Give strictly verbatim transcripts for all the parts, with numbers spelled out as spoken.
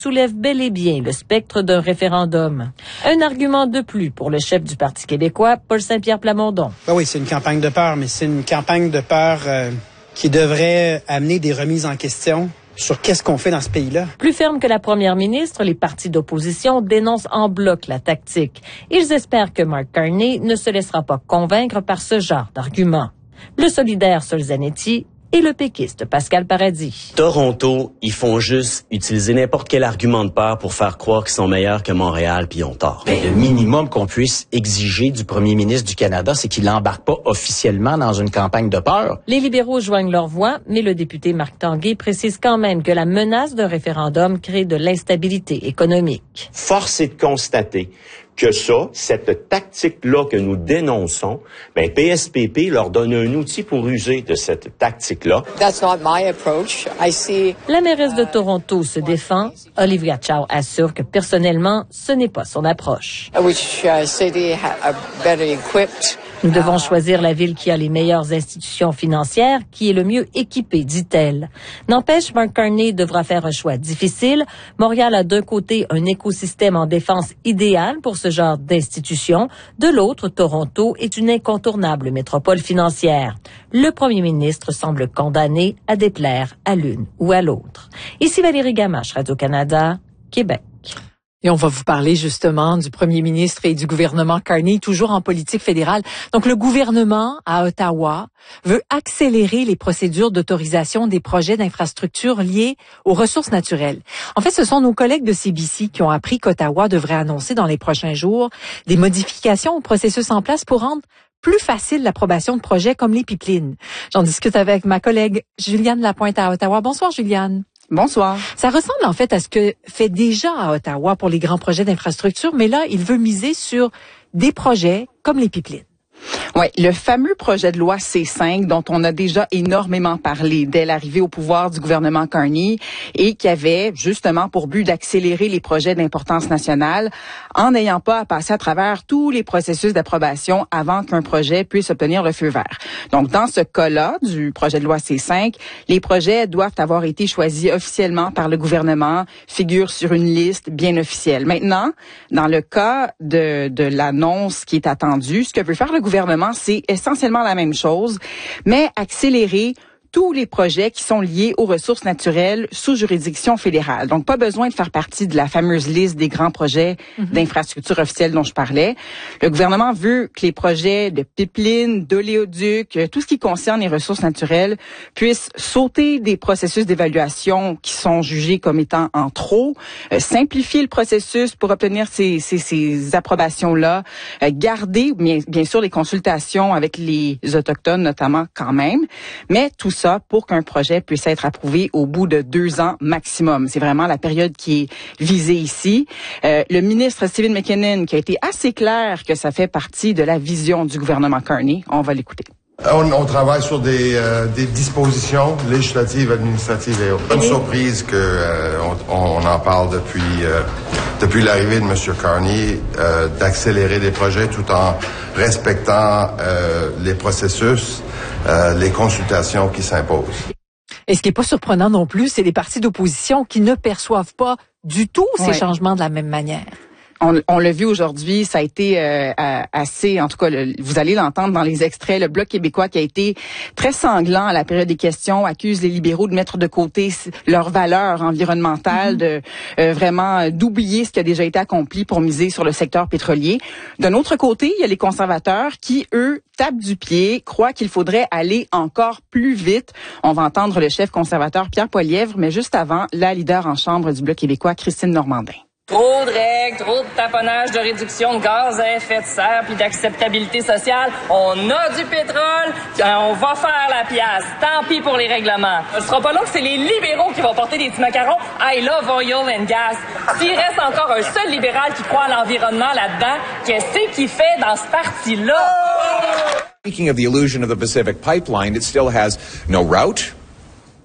soulève bel et bien le spectre d'un référendum. Un argument de plus pour le chef du Parti québécois, Paul Saint-Pierre Plamondon. Ben oui, c'est une campagne de peur, mais c'est une campagne de peur euh, qui devrait amener des remises en question sur qu'est-ce qu'on fait dans ce pays-là. Plus ferme que la première ministre, les partis d'opposition dénoncent en bloc la tactique. Ils espèrent que Mark Carney ne se laissera pas convaincre par ce genre d'arguments. Le solidaire Sol Zanetti et le péquiste Pascal Paradis. Toronto, ils font juste utiliser n'importe quel argument de peur pour faire croire qu'ils sont meilleurs que Montréal, puis ils ont tort. Ben, le minimum qu'on puisse exiger du premier ministre du Canada, c'est qu'il n'embarque pas officiellement dans une campagne de peur. Les libéraux joignent leur voix, mais le député Marc Tanguay précise quand même que la menace d'un référendum crée de l'instabilité économique. Force est de constater que ça, cette tactique-là que nous dénonçons, ben P S P P leur donne un outil pour user de cette tactique-là. That's not my approach. I see... La mairesse de Toronto se défend. Olivia Chow assure que personnellement, ce n'est pas son approche. Which uh, city are better equipped? Nous devons choisir la ville qui a les meilleures institutions financières, qui est le mieux équipée, dit-elle. N'empêche, Mark Carney devra faire un choix difficile. Montréal a d'un côté un écosystème en défense idéal pour ce genre d'institution. De l'autre, Toronto est une incontournable métropole financière. Le premier ministre semble condamné à déplaire à l'une ou à l'autre. Ici Valérie Gamache, Radio-Canada, Québec. Et on va vous parler justement du premier ministre et du gouvernement Carney, toujours en politique fédérale. Donc, le gouvernement à Ottawa veut accélérer les procédures d'autorisation des projets d'infrastructures liés aux ressources naturelles. En fait, ce sont nos collègues de C B C qui ont appris qu'Ottawa devrait annoncer dans les prochains jours des modifications au processus en place pour rendre plus facile l'approbation de projets comme les pipelines. J'en discute avec ma collègue Juliane Lapointe à Ottawa. Bonsoir, Juliane. Bonsoir. Ça ressemble en fait à ce que fait déjà à Ottawa pour les grands projets d'infrastructure, mais là, il veut miser sur des projets comme les pipelines. Oui, le fameux projet de loi C cinq dont on a déjà énormément parlé dès l'arrivée au pouvoir du gouvernement Carney et qui avait justement pour but d'accélérer les projets d'importance nationale en n'ayant pas à passer à travers tous les processus d'approbation avant qu'un projet puisse obtenir le feu vert. Donc, dans ce cas-là du projet de loi C cinq, les projets doivent avoir été choisis officiellement par le gouvernement, figurent sur une liste bien officielle. Maintenant, dans le cas de, de l'annonce qui est attendue, ce que veut faire le gouvernement, c'est essentiellement la même chose, mais accélérer tous les projets qui sont liés aux ressources naturelles sous juridiction fédérale. Donc, pas besoin de faire partie de la fameuse liste des grands projets mm-hmm. d'infrastructures officielles dont je parlais. Le gouvernement veut que les projets de pipelines, d'oléoducs, tout ce qui concerne les ressources naturelles puissent sauter des processus d'évaluation qui sont jugés comme étant en trop, euh, simplifier le processus pour obtenir ces, ces, ces approbations-là, euh, garder bien, bien sûr les consultations avec les Autochtones notamment quand même, mais tout ça pour qu'un projet puisse être approuvé au bout de deux ans maximum. C'est vraiment la période qui est visée ici. Euh, le ministre Stephen McKinnon qui a été assez clair que ça fait partie de la vision du gouvernement Carney. On va l'écouter. On, on travaille sur des, euh, des dispositions législatives, administratives et autres. Bonne surprise que euh, on, on en parle depuis euh, depuis l'arrivée de M. Carney, euh, d'accélérer des projets tout en respectant euh, les processus, euh, les consultations qui s'imposent. Et ce qui n'est pas surprenant non plus, c'est les partis d'opposition qui ne perçoivent pas du tout ces ouais. changements de la même manière. On, on l'a vu aujourd'hui, ça a été euh, assez, en tout cas, le, vous allez l'entendre dans les extraits, le Bloc québécois qui a été très sanglant à la période des questions, accuse les libéraux de mettre de côté leurs valeurs environnementales, mm-hmm. de euh, vraiment d'oublier ce qui a déjà été accompli pour miser sur le secteur pétrolier. D'un autre côté, il y a les conservateurs qui, eux, tapent du pied, croient qu'il faudrait aller encore plus vite. On va entendre le chef conservateur Pierre Poilievre, mais juste avant, la leader en chambre du Bloc québécois, Christine Normandin. Trop de règles, trop de taponnage de réduction de gaz à effet de serre puis d'acceptabilité sociale. On a du pétrole, on va faire la pièce. Tant pis pour les règlements. Ce sera pas là que c'est les libéraux qui vont porter des petits macarons. I love oil and gas. S'il reste encore un seul libéral qui croit à l'environnement là-dedans, qu'est-ce qu'il fait dans ce parti-là? Speaking of the illusion of the Pacific Pipeline, it still has no route,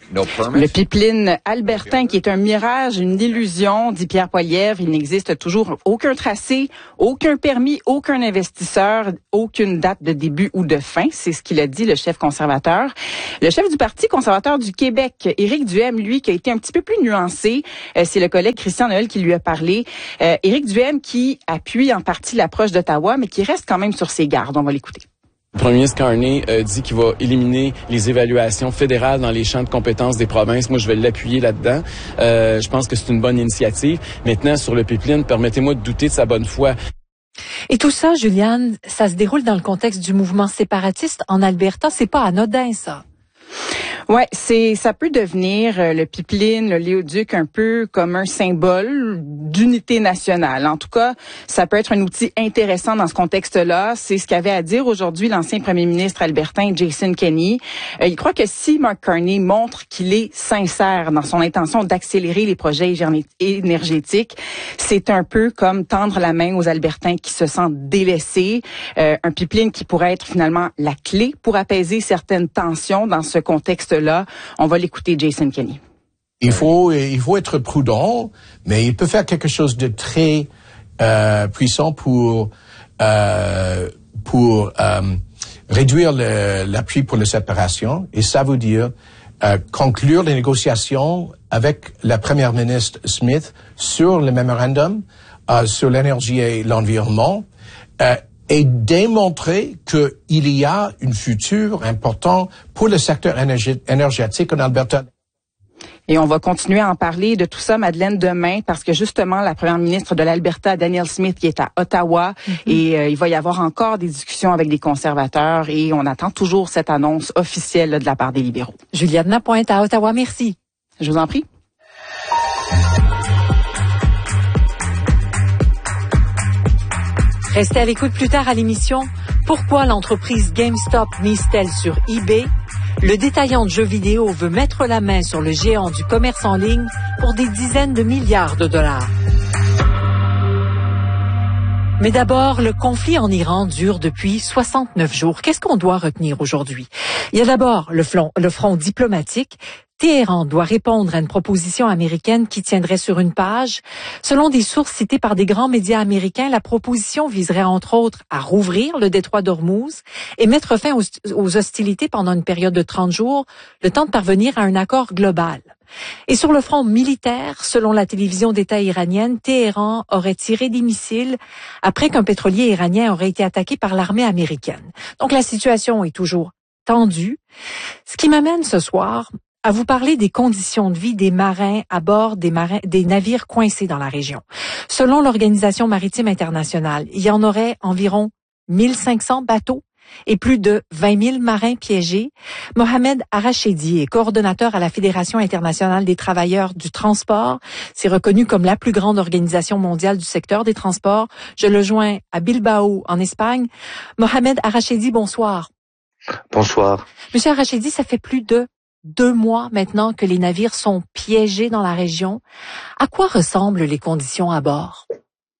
Le pipeline Albertin, qui est un mirage, une illusion, dit Pierre Poilievre. Il n'existe toujours aucun tracé, aucun permis, aucun investisseur, aucune date de début ou de fin. C'est ce qu'il a dit, le chef conservateur. Le chef du Parti conservateur du Québec, Éric Duhaime, lui, qui a été un petit peu plus nuancé. Euh, c'est le collègue Christian Noël qui lui a parlé. Euh, Éric Duhaime qui appuie en partie l'approche d'Ottawa, mais qui reste quand même sur ses gardes. On va l'écouter. Le premier ministre Carney euh, dit qu'il va éliminer les évaluations fédérales dans les champs de compétences des provinces. Moi, je vais l'appuyer là-dedans. Euh, je pense que c'est une bonne initiative. Maintenant, sur le pipeline, permettez-moi de douter de sa bonne foi. Et tout ça, Juliane, ça se déroule dans le contexte du mouvement séparatiste en Alberta. C'est pas anodin, ça. Ouais, c'est ça peut devenir euh, le pipeline, le léoduc un peu comme un symbole d'unité nationale. En tout cas, ça peut être un outil intéressant dans ce contexte-là. C'est ce qu'avait à dire aujourd'hui l'ancien premier ministre albertain Jason Kenney. Euh, il croit que si Mark Carney montre qu'il est sincère dans son intention d'accélérer les projets énergétiques, c'est un peu comme tendre la main aux Albertains qui se sentent délaissés. Euh, un pipeline qui pourrait être finalement la clé pour apaiser certaines tensions dans ce contexte-là. On va l'écouter, Jason Kenney. Il faut, il faut être prudent, mais il peut faire quelque chose de très euh, puissant pour euh, pour euh, réduire le, l'appui pour la séparation. Et ça veut dire euh, conclure les négociations avec la première ministre Smith sur le mémorandum euh, sur l'énergie et l'environnement. Euh, et démontrer qu'il y a une futur important pour le secteur énergie, énergétique en Alberta. Et on va continuer à en parler de tout ça, Madeleine, demain, parce que justement, la première ministre de l'Alberta, Danielle Smith, qui est à Ottawa, mm-hmm. et euh, il va y avoir encore des discussions avec des conservateurs, et on attend toujours cette annonce officielle là, de la part des libéraux. Juliane Lapointe à Ottawa, merci. Je vous en prie. Restez à l'écoute plus tard à l'émission. Pourquoi l'entreprise GameStop mise-t-elle sur eBay? Le détaillant de jeux vidéo veut mettre la main sur le géant du commerce en ligne pour des dizaines de milliards de dollars. Mais d'abord, le conflit en Iran dure depuis soixante-neuf jours. Qu'est-ce qu'on doit retenir aujourd'hui? Il y a d'abord le front, le front diplomatique. Téhéran doit répondre à une proposition américaine qui tiendrait sur une page. Selon des sources citées par des grands médias américains, la proposition viserait entre autres à rouvrir le détroit d'Ormuz et mettre fin aux, aux hostilités pendant une période de trente jours, le temps de parvenir à un accord global. Et sur le front militaire, selon la télévision d'État iranienne, Téhéran aurait tiré des missiles après qu'un pétrolier iranien aurait été attaqué par l'armée américaine. Donc la situation est toujours tendue. Ce qui m'amène ce soir à vous parler des conditions de vie des marins à bord des, marins, des navires coincés dans la région. Selon l'Organisation maritime internationale, il y en aurait environ mille cinq cents bateaux et plus de vingt mille marins piégés. Mohamed Arachedi est coordonnateur à la Fédération internationale des travailleurs du transport. C'est reconnu comme la plus grande organisation mondiale du secteur des transports. Je le joins à Bilbao, en Espagne. Mohamed Arachedi, bonsoir. Bonsoir. Monsieur Arachedi, ça fait plus de deux mois maintenant que les navires sont piégés dans la région. À quoi ressemblent les conditions à bord?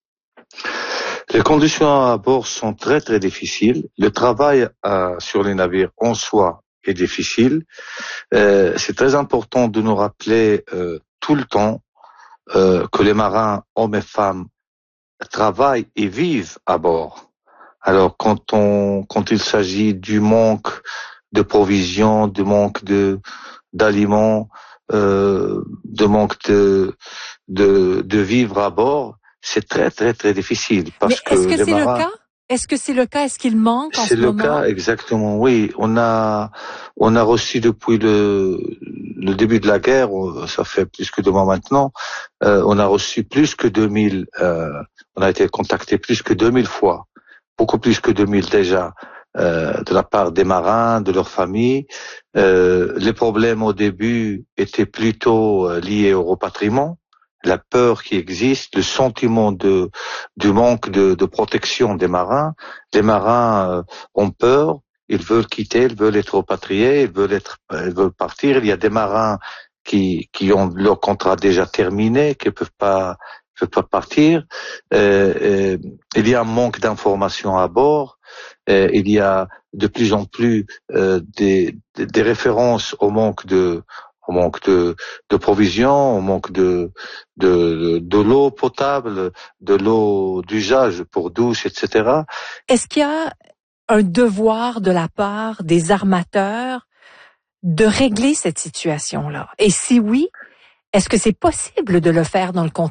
Les conditions à bord sont très très difficiles. Le travail euh, sur les navires en soi est difficile. Euh, c'est très important de nous rappeler euh, tout le temps euh, que les marins, hommes et femmes, travaillent et vivent à bord. Alors quand on quand il s'agit du manque de provisions, de manque de d'aliments, euh, de manque de, de de vivre à bord, c'est très très très difficile parce Mais est-ce que, que c'est marins, le cas? Est-ce que c'est le cas? Est-ce qu'il manque en ce c'est le moment? cas exactement. Oui, on a on a reçu depuis le le début de la guerre, ça fait plus que deux mois maintenant, euh, on a reçu plus que deux mille, euh, on a été contacté plus que deux mille fois, beaucoup plus que deux mille déjà. Euh, de la part des marins, de leurs familles. Euh, les problèmes au début étaient plutôt euh, liés au repatriement, la peur qui existe, le sentiment de du manque de, de protection des marins. Les marins euh, ont peur, ils veulent quitter, ils veulent être repatriés, ils veulent être, ils veulent partir. Il y a des marins qui qui ont leur contrat déjà terminé, qui peuvent pas peuvent pas partir. Euh, euh, il y a un manque d'informations à bord. Euh, il y a de plus en plus euh, des, des, des références au manque de on manque de, de provisions, on manque de, de, de, de l'eau potable, de l'eau d'usage pour douche, et cetera. Est-ce qu'il y a un devoir de la part des armateurs de régler cette situation-là? Et si oui, est-ce que c'est possible de le faire dans le contexte